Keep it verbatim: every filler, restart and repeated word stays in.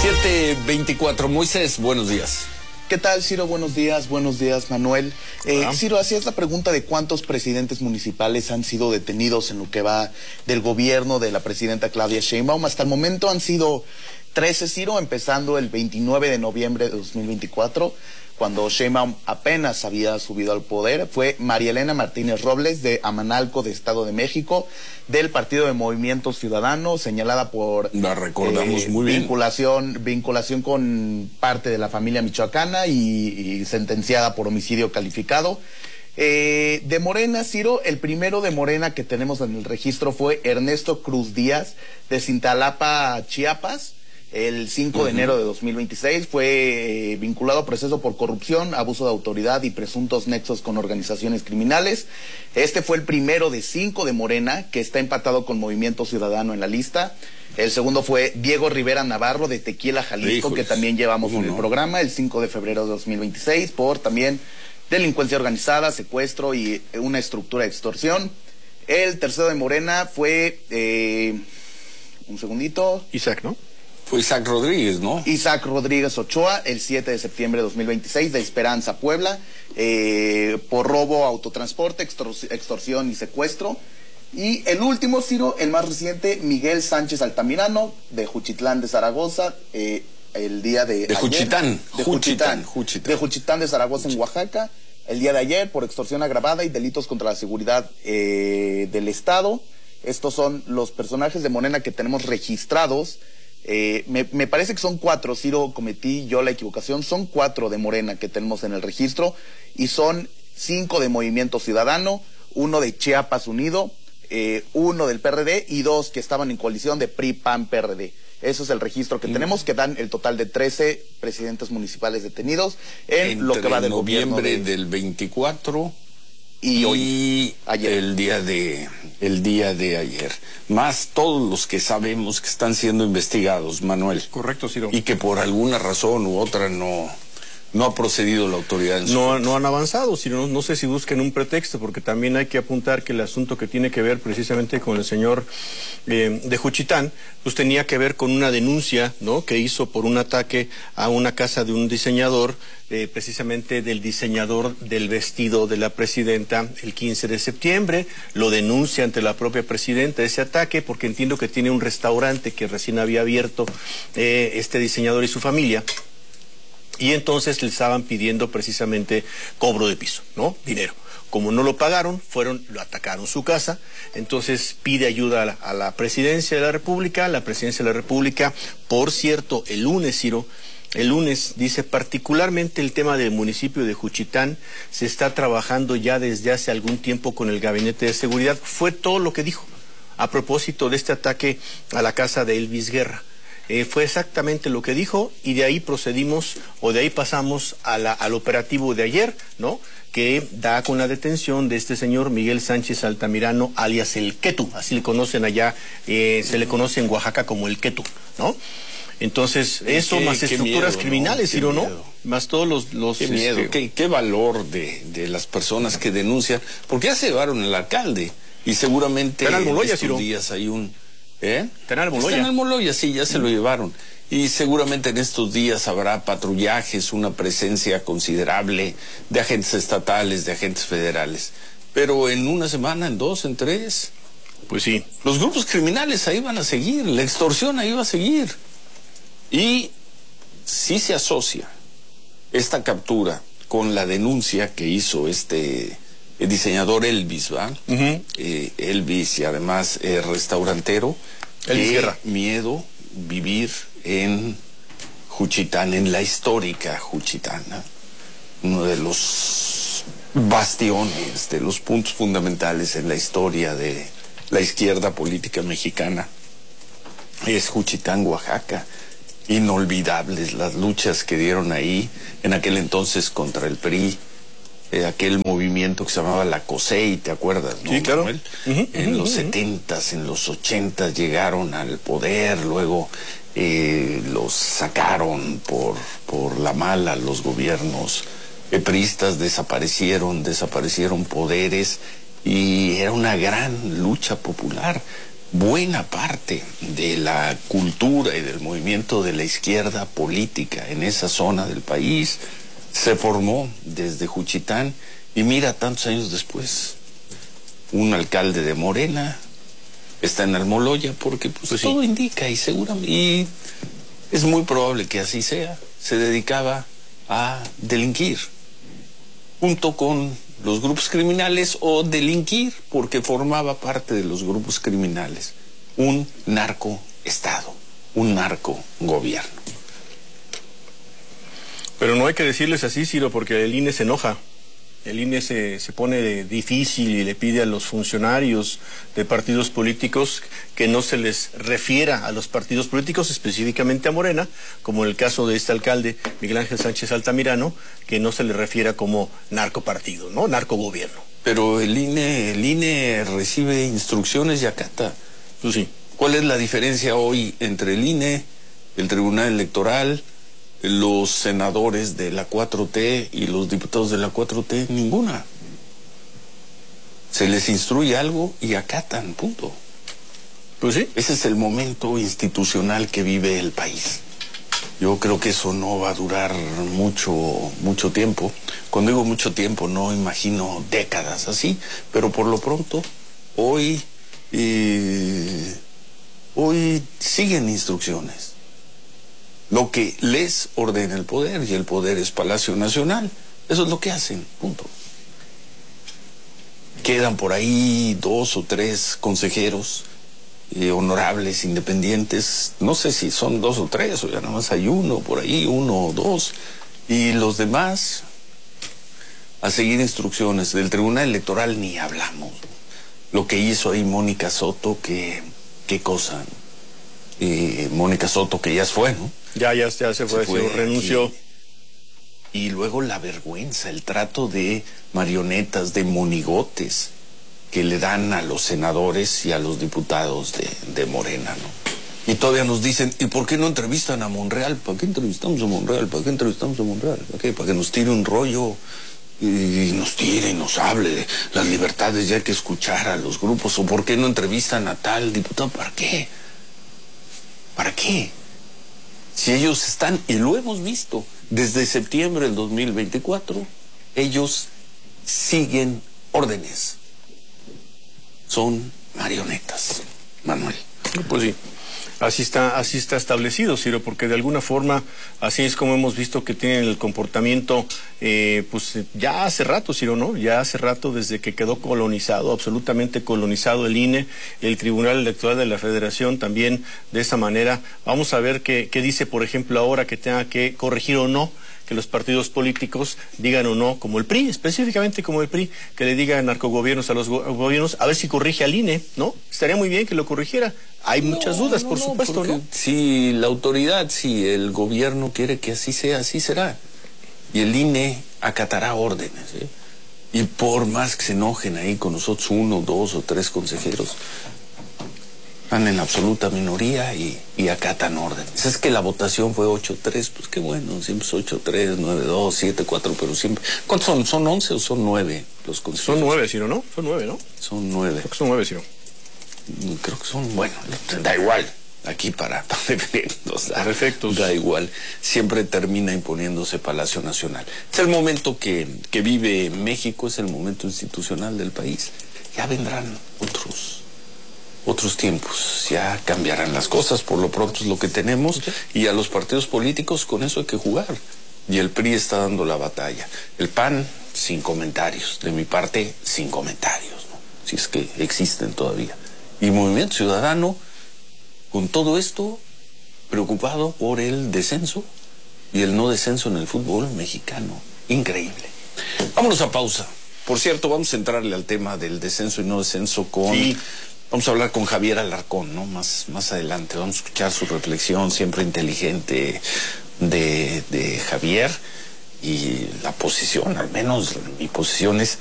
siete veinticuatro, Moisés, buenos días. ¿Qué tal, Ciro? Buenos días, buenos días, Manuel. Eh, Ciro, hacías la pregunta de cuántos presidentes municipales han sido detenidos en lo que va del gobierno de la presidenta Claudia Sheinbaum. Hasta el momento han sido trece, Ciro, empezando el veintinueve de noviembre de dos mil veinticuatro, cuando Sheinbaum apenas había subido al poder. Fue María Elena Martínez Robles, de Amanalco, de Estado de México, del Partido de Movimiento Ciudadano, señalada por la recordamos eh, muy bien. vinculación, vinculación con parte de la familia michoacana y, y sentenciada por homicidio calificado. Eh, de Morena, Ciro, el primero de Morena que tenemos en el registro fue Ernesto Cruz Díaz, de Cintalapa, Chiapas. El cinco uh-huh. de enero de dos mil veintiséis fue eh, vinculado a proceso por corrupción, abuso de autoridad y presuntos nexos con organizaciones criminales. Este fue el primero de cinco de Morena, que está empatado con Movimiento Ciudadano en la lista. El segundo fue Diego Rivera Navarro, de Tequila, Jalisco, Híjoles, que también llevamos en el no? programa, el cinco de febrero de dos mil veintiséis, por también delincuencia organizada, secuestro y una estructura de extorsión. El tercero de Morena fue, eh, un segundito. Isaac, ¿no? Fue Isaac Rodríguez, ¿no? Isaac Rodríguez Ochoa, el siete de septiembre de dos mil veintiséis, de Esperanza, Puebla, eh, por robo, autotransporte, extor extorsión y secuestro. Y el último, Ciro, el más reciente, Miguel Sánchez Altamirano, de Juchitlán de Zaragoza, eh, el día de, de ayer. Juchitán. De Juchitán, Juchitán. De Juchitán de Zaragoza, en Oaxaca, el día de ayer, por extorsión agravada y delitos contra la seguridad eh, del Estado. Estos son los personajes de Morena que tenemos registrados. Eh, me, me parece que son cuatro, Ciro, cometí yo la equivocación, son cuatro de Morena que tenemos en el registro, y son cinco de Movimiento Ciudadano, uno de Chiapas Unido, eh, uno del P R D y dos que estaban en coalición de P R I, P A N, P R D. Eso es el registro que mm. tenemos, que dan el total de trece presidentes municipales detenidos en Entre lo que va del noviembre de... del veinticuatro y, y hoy, ayer. el día de el día de ayer, más todos los que sabemos que están siendo investigados, Manuel. Correcto, Ciro. Y que por alguna razón u otra no no ha procedido la autoridad en su no, no han avanzado, sino no, no sé si busquen un pretexto, porque también hay que apuntar que el asunto que tiene que ver precisamente con el señor eh, de Juchitán, pues tenía que ver con una denuncia, ¿no?, que hizo por un ataque a una casa de un diseñador, eh, precisamente del diseñador del vestido de la presidenta el quince de septiembre, lo denuncia ante la propia presidenta ese ataque, porque entiendo que tiene un restaurante que recién había abierto eh, este diseñador y su familia. Y entonces le estaban pidiendo precisamente cobro de piso, ¿no? Dinero. Como no lo pagaron, fueron, lo atacaron su casa, entonces pide ayuda a la, a la presidencia de la República. La presidencia de la República, por cierto, el lunes, Ciro, el lunes dice, particularmente el tema del municipio de Juchitán se está trabajando ya desde hace algún tiempo con el Gabinete de Seguridad. Fue todo lo que dijo a propósito de este ataque a la casa de Elvis Guerra. Eh, fue exactamente lo que dijo, y de ahí procedimos, o de ahí pasamos a la, al operativo de ayer, ¿no?, que da con la detención de este señor Miguel Sánchez Altamirano, alias el Quetu, así le conocen allá, eh, se le conoce en Oaxaca como el Quetu, ¿no? Entonces, eso qué, más qué estructuras miedo, criminales, Ciro, ¿no? Más todos los... los qué miedo, este... qué, qué valor de, de las personas que denuncian, porque ya se llevaron al alcalde, y seguramente en Almoloya, estos Ciro. días hay un... ¿Eh? Está en Almoloya. Está en Almoloya, sí, ya se lo llevaron. Y seguramente en estos días habrá patrullajes, una presencia considerable de agentes estatales, de agentes federales. Pero en una semana, en dos, en tres... Pues sí. Los grupos criminales ahí van a seguir, la extorsión ahí va a seguir. Y si se asocia esta captura con la denuncia que hizo este... el diseñador Elvis, ¿va? Uh-huh. eh, Elvis, y además eh, restaurantero. Elvis Qué Guerra. miedo vivir en Juchitán, en la histórica Juchitana, uno de los bastiones, de los puntos fundamentales en la historia de la izquierda política mexicana. Es Juchitán, Oaxaca. Inolvidables las luchas que dieron ahí en aquel entonces contra el P R I. Eh, aquel movimiento que se llamaba la COSEI, ¿te acuerdas, no, sí, claro. Manuel? Uh-huh, en uh-huh, los uh-huh. setentas, en los ochentas llegaron al poder, luego eh, los sacaron por, por la mala los gobiernos eh, priistas, desaparecieron, desaparecieron poderes, y era una gran lucha popular. buena parte de la cultura y del movimiento de la izquierda política en esa zona del país se formó desde Juchitán, y mira, tantos años después, un alcalde de Morena está en Almoloya, porque pues, pues todo sí. indica, y seguramente, y es muy probable que así sea, se dedicaba a delinquir, junto con los grupos criminales, o delinquir porque formaba parte de los grupos criminales. Un narcoestado, un narcogobierno. Pero no hay que decirles así, Ciro, porque el I N E se enoja. El I N E se, se pone difícil y le pide a los funcionarios de partidos políticos que no se les refiera a los partidos políticos, específicamente a Morena, como en el caso de este alcalde, Miguel Ángel Sánchez Altamirano, que no se le refiera como narcopartido, ¿no? Narcogobierno. Pero el I N E, el I N E recibe instrucciones y acata. Pues sí. ¿Cuál es la diferencia hoy entre el I N E, el Tribunal Electoral, los senadores de la cuatro T y los diputados de la cuatro T? Ninguna. Se les instruye algo y acatan, punto. Pues sí. Ese es el momento institucional que vive el país. Yo creo que eso no va a durar mucho, mucho tiempo. Cuando digo mucho tiempo, no imagino décadas así, pero por lo pronto, hoy, eh, hoy siguen instrucciones. Lo que les ordena el poder, y el poder es Palacio Nacional. Eso es lo que hacen, punto. Quedan por ahí dos o tres consejeros eh, honorables, independientes. No sé si son dos o tres, o ya nada más hay uno por ahí, uno o dos. Y los demás a seguir instrucciones. Del Tribunal Electoral ni hablamos. Lo que hizo ahí Mónica Soto, que, qué cosa. Eh, Mónica Soto, que ya fue, ¿no? Ya, ya, ya se fue, se fue renunció. Y, y luego la vergüenza, el trato de marionetas, de monigotes que le dan a los senadores y a los diputados de, de Morena, ¿no? Y todavía nos dicen, ¿y por qué no entrevistan a Monreal? ¿Para qué entrevistamos a Monreal? ¿Para qué entrevistamos a Monreal? ¿Para qué? Para que nos tire un rollo y nos tire y nos hable de las libertades, ya hay que escuchar a los grupos. ¿O por qué no entrevistan a tal diputado? ¿Para qué? ¿Para qué? Si ellos están, y lo hemos visto, desde septiembre del dos mil veinticuatro, ellos siguen órdenes. Son marionetas, Manuel. Pues sí, así está, así está establecido, Ciro, porque de alguna forma así es como hemos visto que tienen el comportamiento, eh, pues ya hace rato, Ciro, ¿no? Ya hace rato, desde que quedó colonizado, absolutamente colonizado el I N E, el Tribunal Electoral de la Federación también de esa manera. Vamos a ver qué, qué dice, por ejemplo, ahora que tenga que corregir o no que los partidos políticos digan o no, como el P R I, específicamente como el P R I, que le digan narcogobiernos a los go gobiernos, a ver si corrige al I N E, ¿no? Estaría muy bien que lo corrigiera. Hay no, muchas dudas, no, por no, supuesto, ¿no? Si la autoridad, si el gobierno quiere que así sea, así será. Y el I N E acatará órdenes, ¿eh? Y por más que se enojen ahí con nosotros, uno, dos o tres consejeros, están en absoluta minoría y, y acatan órdenes. Es que la votación fue ocho tres, pues qué bueno, siempre es ocho tres, nueve dos, siete cuatro, pero siempre... ¿Cuántos son? ¿Son once o son nueve los consejeros? Son nueve, Ciro, ¿no? Son nueve, ¿no? Son nueve. Creo que son nueve, Ciro. Creo que son, bueno, da igual. Aquí para, para efectos, da, efectos. da igual. Siempre termina imponiéndose Palacio Nacional. Es el momento que, que vive México, es el momento institucional del país. Ya vendrán otros... otros tiempos, ya cambiarán las cosas, por lo pronto es lo que tenemos, y a los partidos políticos con eso hay que jugar, y el P R I está dando la batalla. El P A N, sin comentarios, de mi parte, sin comentarios, ¿no? Si es que existen todavía. Y Movimiento Ciudadano, con todo esto, preocupado por el descenso y el no descenso en el fútbol mexicano. Increíble. Vámonos a pausa. Por cierto, vamos a entrarle al tema del descenso y no descenso con... Sí. Vamos a hablar con Javier Alarcón, ¿no? Más, más adelante. Vamos a escuchar su reflexión siempre inteligente de, de Javier, y la posición, al menos mi posición es